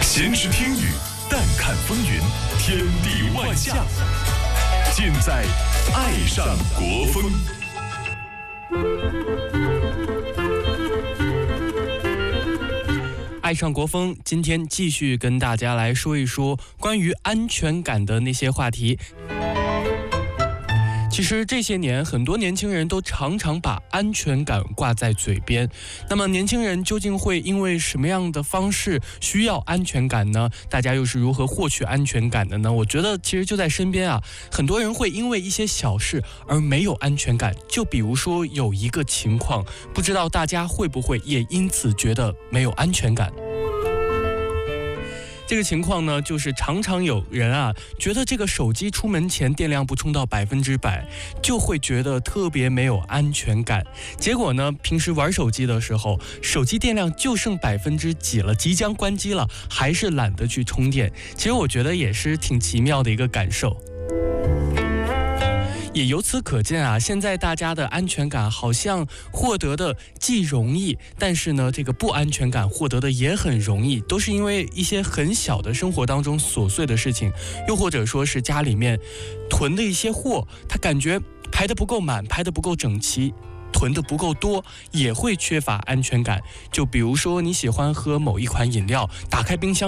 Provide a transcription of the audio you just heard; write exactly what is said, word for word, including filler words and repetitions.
闲时听雨，淡看风云，天地万象，尽在爱上国风。 爱上国风，今天继续跟大家来说一说关于安全感的那些话题。其实这些年，很多年轻人都常常把安全感挂在嘴边。那么年轻人究竟会因为什么样的方式需要安全感呢？大家又是如何获取安全感的呢？我觉得其实就在身边啊，很多人会因为一些小事而没有安全感。就比如说有一个情况，不知道大家会不会也因此觉得没有安全感？这个情况呢，就是常常有人啊，觉得这个手机出门前电量不充到百分之百，就会觉得特别没有安全感。结果呢，平时玩手机的时候，手机电量就剩百分之几了，即将关机了，还是懒得去充电。其实我觉得也是挺奇妙的一个感受。也由此可见啊，现在大家的安全感好像获得的既容易，但是呢，这个不安全感获得的也很容易，都是因为一些很小的生活当中琐碎的事情，又或者说是家里面囤的一些货，他感觉排得不够满，排得不够整齐，囤得不够多，也会缺乏安全感。就比如说你喜欢喝某一款饮料，打开冰箱